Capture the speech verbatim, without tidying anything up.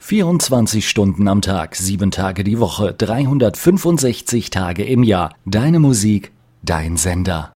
vierundzwanzig Stunden am Tag, sieben Tage die Woche, dreihundertfünfundsechzig Tage im Jahr. Deine Musik, dein Sender.